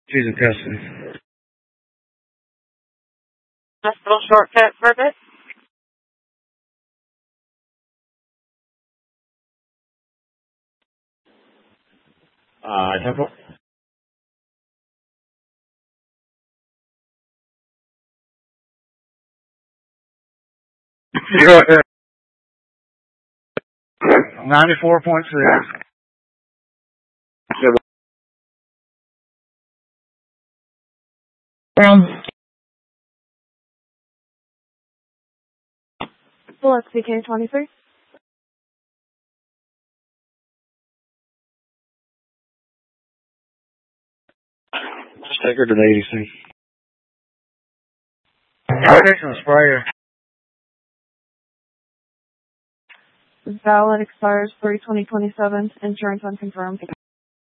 She's in custody. Hospital shortcut purpose. Temple. Go ahead. 94.6. Select CK23. Just take her to the ADC. Location sprayer. Valid expires 3/20/27. Insurance unconfirmed.